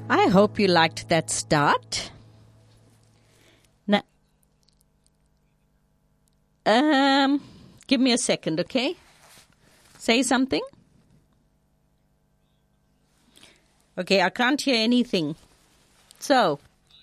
I hope you liked that start. Now, give me a second, okay? Say something. Okay, I can't hear anything. So,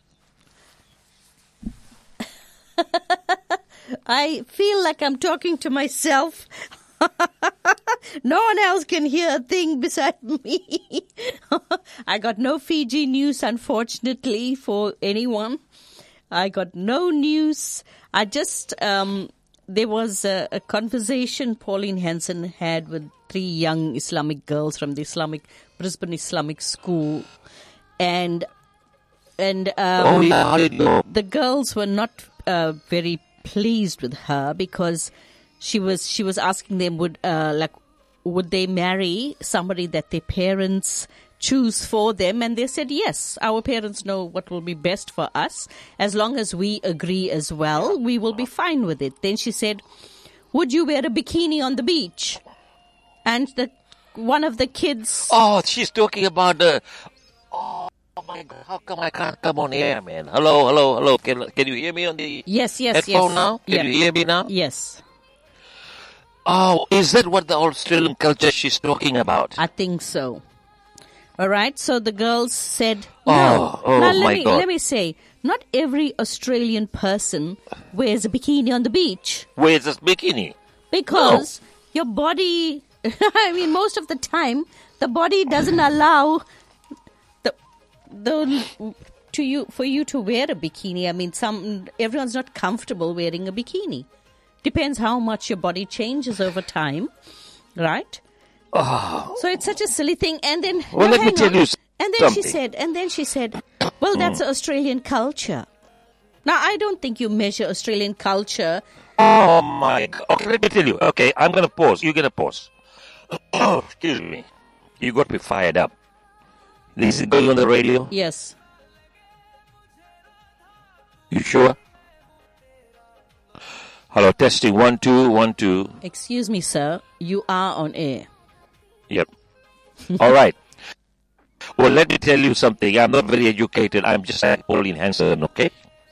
I feel like I'm talking to myself. No one else can hear a thing beside me. I got no Fiji news, unfortunately, for anyone. I got no news. I just, there was a conversation Pauline Hanson had with 3 young Islamic girls from the Brisbane Islamic School. And the girls were not very pleased with her because she was asking them would they marry somebody that their parents choose for them, and they said yes, our parents know what will be best for us. As long as we agree as well, we will be fine with it. Then she said, would you wear a bikini on the beach? And one of the kids... Oh, she's talking about the... Oh my God, how come I can't come on air, man? Hello. Can you hear me on the yes, headphone now? Can you hear me now? Yes. Oh, is that what the Australian culture she's talking about? I think so. All right, so the girls said no. Now let me say, not every Australian person wears a bikini on the beach. Wears a bikini? Because your body, I mean, most of the time, the body doesn't allow for you to wear a bikini. I mean, everyone's not comfortable wearing a bikini. Depends how much your body changes over time, right? Oh. So it's such a silly thing. And then, well, let me tell you something. And then she said, well, that's Australian culture. Now, I don't think you measure Australian culture. Oh, my God. Okay, let me tell you. Okay, I'm going to pause. You're going to pause. Excuse me. You got me fired up. This is going on the radio? Yes. You sure? Hello, testing 1 2 1 2. Excuse me, sir. You are on air. Yep. All right. Well, let me tell you something. I'm not very educated. I'm just like Pauline Hanson, okay?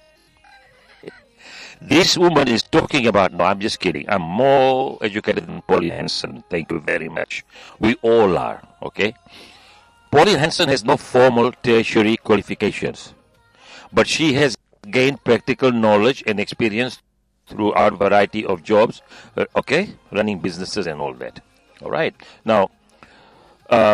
This woman is talking about... No, I'm just kidding. I'm more educated than Pauline Hanson. Thank you very much. We all are, okay? Pauline Hanson has no formal tertiary qualifications, but she has gained practical knowledge and experience throughout a variety of jobs, okay? Running businesses and all that. All right. Now,